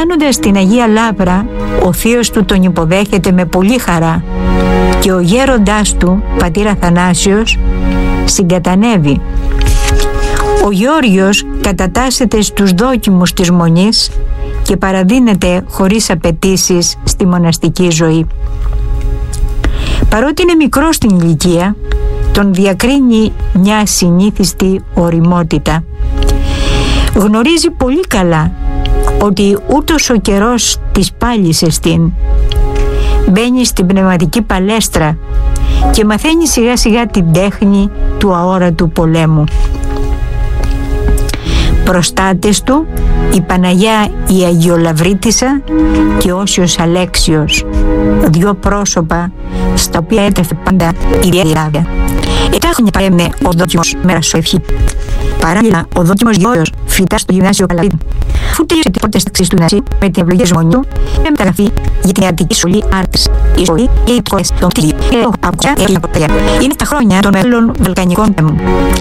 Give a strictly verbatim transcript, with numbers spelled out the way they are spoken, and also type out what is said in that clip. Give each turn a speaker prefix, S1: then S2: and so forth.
S1: Φτάνοντας στην Αγία Λαύρα, ο θείος του τον υποδέχεται με πολύ χαρά και ο γέροντάς του, πατήρ Αθανάσιος, συγκατανεύει. Ο Γεώργιος κατατάσσεται στους δόκιμους της Μονής και παραδίνεται χωρίς απαιτήσεις στη μοναστική ζωή. Παρότι είναι μικρός στην ηλικία, τον διακρίνει μια ασυνήθιστη ωριμότητα. Γνωρίζει πολύ καλά ότι ούτως ο καιρός της πάλης εστίν. Μπαίνει στην πνευματική παλέστρα και μαθαίνει σιγά σιγά την τέχνη του αόρατου πολέμου. Προστάτες του η Παναγιά η Αγιολαυρίτισσα και Όσιος Αλέξιος, δυο πρόσωπα στα οποία έτρεφε πάντα ιδιαίτερη άδεια. Ετά χρόνια παρέμεινε ο δόκιμος Μερασοευχή. Παράλληλα, ο δόκιμος Γεώργιος φοιτά στο γυμνάσιο Καλαβρίτου. Αφού τέλειωσε τις πρώτες τάξεις του Νασί με την ευλογία της Μονίου, με μεταγραφή για την Ιατρική Σχολή Άρτης. Η σχολή και οι πτυχές των κτηρίων και από κοντά είναι τα χρόνια των μεγάλων Βαλκανικών πολέμων.